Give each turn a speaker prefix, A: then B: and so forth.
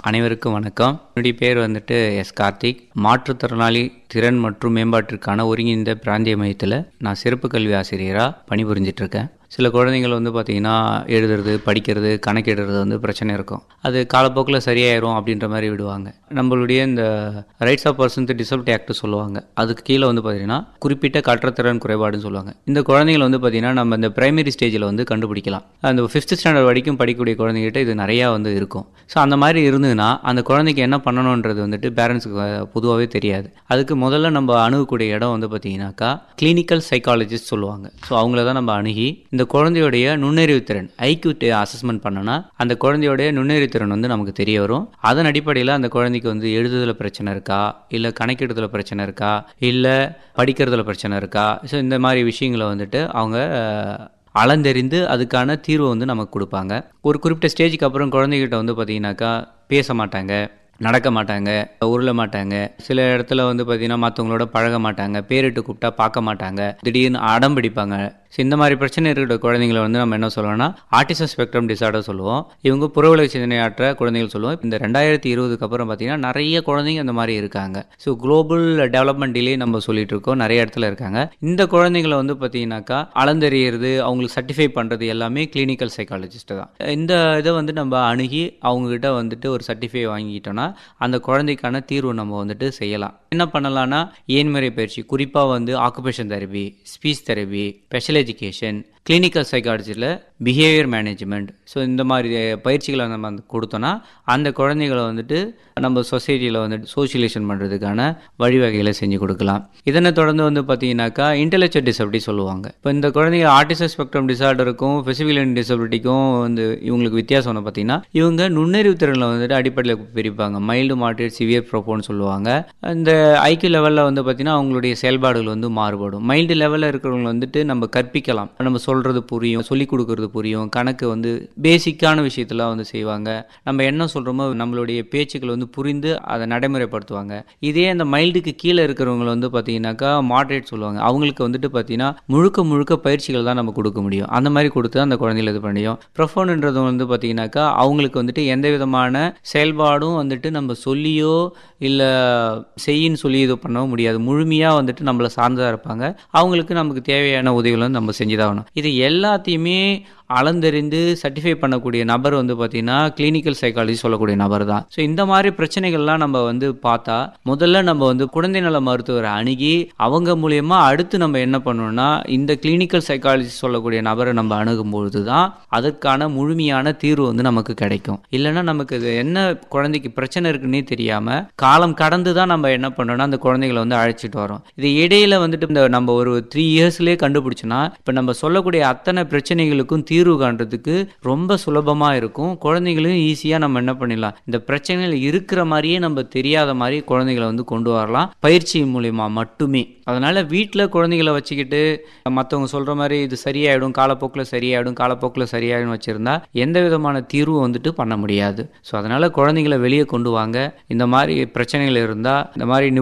A: அனைவருக்கும் வணக்கம். என்னுடைய பேர் வந்துட்டு கார்த்திக். மாற்றுத்திறனாளி திறன் மற்றும் மேம்பாட்டிற்கான ஒருங்கிணைந்த பிராந்திய மையத்தில் நான் சிறப்பு கல்வி ஆசிரியராக பணிபுரிஞ்சிட்டு இருக்கேன். சில குழந்தைகள் வந்து பார்த்திங்கன்னா எழுதுறது, படிக்கிறது, கணக்கிடுறது வந்து பிரச்சனை இருக்கும். அது காலப்போக்கில் சரியாயிரும் அப்படின்ற மாதிரி விடுவாங்க. நம்மளுடைய இந்த rights of persons disability act சொல்லுவாங்க. அதுக்கு கீழே வந்து பார்த்திங்கன்னா குறிப்பிட்ட கற்றத்திறன் குறைபாடுன்னு சொல்லுவாங்க. இந்த குழந்தைகள் வந்து பார்த்திங்கன்னா நம்ம இந்த பிரைமரி ஸ்டேஜில் வந்து கண்டுபிடிக்கலாம். அந்த 5th ஸ்டாண்டர்ட் வரைக்கும் படிக்கக்கூடிய குழந்தைகிட்ட இது நிறையா வந்து இருக்கும். ஸோ அந்த மாதிரி இருந்ததுன்னா அந்த குழந்தைக்கு என்ன பண்ணணுன்றது வந்துட்டு பேரண்ட்ஸுக்கு பொதுவாகவே தெரியாது. அதுக்கு முதல்ல நம்ம அணுகக்கூடிய இடம் வந்து பார்த்திங்கனாக்கா கிளினிக்கல் சைக்காலஜிஸ்ட் சொல்லுவாங்க. ஸோ அவங்கள தான் நம்ம அணுகி இந்த குழந்தையுடைய நுண்ணறிவு திறன் ஐக்யூ அசஸ்மெண்ட் பண்ணனா அந்த குழந்தையுடைய நுண்ணறிவு திறன் வந்து நமக்கு தெரிய வரும். அதன் அடிப்படையில் அந்த குழந்தைக்கு வந்து எழுதுதல பிரச்சனை இருக்கா, இல்லை கணக்கெடுதல பிரச்சனை இருக்கா, இல்லை படிக்கிறதுல பிரச்சனை இருக்கா, ஸோ இந்த மாதிரி விஷயங்களை வந்துட்டு அவங்க அளந்தெறிந்து அதுக்கான தீர்வை வந்து நமக்கு கொடுப்பாங்க. ஒரு குறிப்பிட்ட ஸ்டேஜுக்கு அப்புறம் குழந்தைகிட்ட வந்து பார்த்தீங்கன்னாக்கா பேச மாட்டாங்க, நடக்க மாட்டாங்க, உருள மாட்டாங்க, சில இடத்துல வந்து பார்த்தீங்கன்னா மற்றவங்களோட பழக மாட்டாங்க, பேரிட்டு கூப்பிட்டா பார்க்க மாட்டாங்க, திடீர்னு அடம் பிடிப்பாங்க. ஸோ இந்த மாதிரி பிரச்சனை இருக்கிற குழந்தைங்களை வந்து நம்ம என்ன சொல்லுவோம்னா ஆட்டிசம் ஸ்பெக்ட்ரம் டிசார்டர் சொல்லுவோம். இவங்க புறவிலை சிந்தனையாற்ற குழந்தைகள் சொல்லுவோம். இந்த 2020க்கு அப்புறம் பார்த்தீங்கன்னா நிறைய குழந்தைங்க அந்த மாதிரி இருக்காங்க. ஸோ குளோபல் டெவலப்மெண்ட் டிலே நம்ம சொல்லிட்டு இருக்கோம், நிறைய இடத்துல இருக்காங்க. இந்த குழந்தைங்களை வந்து பார்த்தீங்கன்னாக்கா அளந்தறியறது, அவங்களுக்கு சர்டிஃபை பண்ணுறது எல்லாமே கிளினிக்கல் சைக்காலஜிஸ்ட் தான். இந்த இதை வந்து நம்ம அணுகி அவங்ககிட்ட வந்துட்டு ஒரு சர்டிஃபை வாங்கிட்டோம்னா அந்த குழந்தைக்கான தீர்வு நம்ம வந்துட்டு செய்யலாம். என்ன பண்ணலாம்னா ஏன்முறை பயிற்சி, குறிப்பாக வந்து occupation therapy, speech therapy, special education, clinical சைக்காலஜியில் behaviour management, so இந்த மாதிரி பயிற்சிகளை நம்ம கொடுத்தோன்னா அந்த குழந்தைகளை வந்துட்டு நம்ம சொசைட்டியில் வந்துட்டு சோஷியலைசேஷன் பண்ணுறதுக்கான வழிவகைகளை செஞ்சு கொடுக்கலாம். இதனை தொடர்ந்து வந்து பார்த்தீங்கன்னாக்கா இன்டெலெக்சுவல் டிசபிலிட்டி சொல்லுவாங்க. இப்போ இந்த குழந்தைங்க ஆட்டிசம் ஸ்பெக்ட்ரம் டிசார்டருக்கும் ஃபிசிக்கல் டிசபிலிட்டிக்கும் வந்து இவங்களுக்கு வித்தியாசம் வந்து பார்த்தீங்கன்னா இவங்க நுண்ணறிவு திறனில் வந்துட்டு அடிப்படையில் பிரிப்பாங்க. மைல்டு, மாடரேட், சிவியர், ப்ரோஃபோன்னு சொல்லுவாங்க. இந்த ஐக்யூ லெவலில் வந்து பார்த்தீங்கன்னா அவங்களுடைய செயல்பாடுகள் வந்து மாறுபடும். மைல்டு லெவலில் இருக்கிறவங்க வந்துட்டு நம்ம கற்பிக்கலாம், நம்ம சொல்கிறது புரியும், சொல்லிக் கொடுக்கறது புரியும், கணக்கு வந்து பேசிக்கான விஷயத்தெல்லாம் வந்து செய்வாங்க. நம்ம என்ன சொல்கிறோமோ நம்மளுடைய பேச்சுக்கள் வந்து புரிந்து அதை நடைமுறைப்படுத்துவாங்க. இதே அந்த மைல்டுக்கு கீழே இருக்கிறவங்க வந்து பார்த்தீங்கன்னாக்கா மாடரேட் சொல்லுவாங்க. அவங்களுக்கு வந்துட்டு பார்த்தீங்கன்னா முழுக்க பயிற்சிகள் தான் நம்ம கொடுக்க முடியும். அந்த மாதிரி கொடுத்து அந்த குழந்தைகள் இது பண்ணியும். ப்ரொஃபோன்ன்றது வந்து பார்த்தீங்கன்னாக்கா அவங்களுக்கு வந்துட்டு எந்த விதமான செயல்பாடும் வந்துட்டு நம்ம சொல்லியோ இல்லை செய்யின்னு சொல்லி இது பண்ணவும் முடியாது. முழுமையாக வந்துட்டு நம்மளை சார்ந்ததாக இருப்பாங்க. அவங்களுக்கு நமக்கு தேவையான உதவிகளும் நம்ம செஞ்சுதான். இது எல்லாத்தையுமே அளந்தறிந்து சர்டிஃபை பண்ணக்கூடிய நபர் வந்து பார்த்தீங்கன்னா கிளினிக்கல் சைக்காலஜி சொல்லக்கூடிய நபர் தான். ஸோ இந்த மாதிரி பிரச்சனைகள்லாம் நம்ம வந்து பார்த்தா முதல்ல நம்ம வந்து குழந்தை நல மருத்துவரை அணுகி அவங்க மூலயமா அடுத்து நம்ம என்ன பண்ணணும்னா இந்த கிளினிக்கல் சைக்காலஜி சொல்லக்கூடிய நபரை நம்ம அணுகும்பொழுது தான் அதற்கான முழுமையான தீர்வு வந்து நமக்கு கிடைக்கும். இல்லைன்னா நமக்கு இது என்ன குழந்தைக்கு பிரச்சனை இருக்குன்னே தெரியாமல் காலம் கடந்து தான் நம்ம என்ன பண்ணோம்னா அந்த குழந்தைகளை வந்து அழைச்சிட்டு வரோம். இது இடையில வந்துட்டு இந்த நம்ம ஒரு 3 இயர்ஸ்லேயே கண்டுபிடிச்சோன்னா இப்போ நம்ம சொல்லக்கூடிய அத்தனை பிரச்சனைகளுக்கும் தீர்வு காண்றதுக்கு ரொம்ப சுலபமா இருக்கும். குழந்தைகளையும் ஈஸியா நம்ம என்ன பண்ணிடலாம், இந்த பிரச்சனைகள் இருக்கிற மாதிரியே நம்ம தெரியாத மாதிரி குழந்தைகளை வந்து கொண்டு வரலாம் பயிற்சி மூலியமா மட்டுமே. அதனால வீட்டில் குழந்தைகளை வச்சுக்கிட்டு மற்றவங்க சொல்ற மாதிரி இது சரியாயிடும், காலப்போக்கில் சரியாயிடும் வச்சிருந்தா எந்த விதமான தீர்வும் வந்துட்டு பண்ண முடியாது. ஸோ அதனால குழந்தைகளை வெளியே கொண்டு வாங்க. இந்த மாதிரி பிரச்சனைகள் இருந்தால் இந்த மாதிரி